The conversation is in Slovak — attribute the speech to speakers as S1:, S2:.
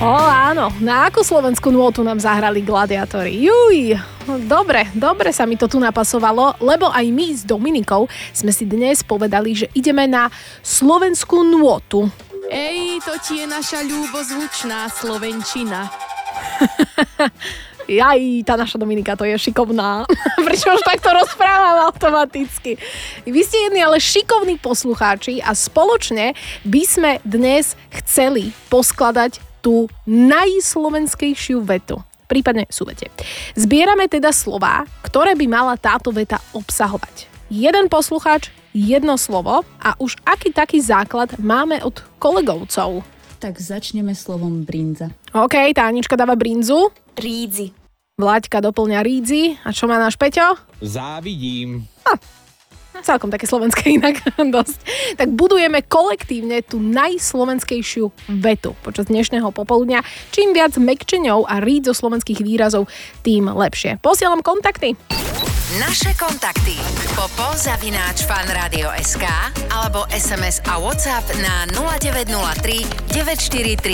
S1: Áno, na akú slovenskú nôtu nám zahrali gladiátori? Dobre sa mi to tu napasovalo, lebo aj my s Dominikou sme si dnes povedali, že ideme na slovenskú nôtu.
S2: Ej, to ti je naša ľúbozvučná slovenčina.
S1: Tá naša Dominika, to je šikovná. Prečo už takto rozprávam automaticky? Vy ste jedni ale šikovní poslucháči a spoločne by sme dnes chceli poskladať tú najslovenskejšiu vetu. Prípadne súvete. Zbierame teda slová, ktoré by mala táto veta obsahovať. Jeden poslucháč, jedno slovo a už aký taký základ máme od kolegovcov.
S3: Tak začneme slovom brinza.
S1: OK, Tánička dáva brinzu.
S4: Rídzi.
S1: Vláďka doplňa rídzi. A čo má náš Peťo?
S5: Závidím.
S1: Celkom také slovenské inak dosť. Tak budujeme kolektívne tú najslovenskejšiu vetu počas dnešného popoludňa. Čím viac mekčeňov a ríd zo slovenských výrazov, tým lepšie. Posielam kontakty.
S6: Naše kontakty popo@fanradio.sk alebo SMS a WhatsApp na 0903 943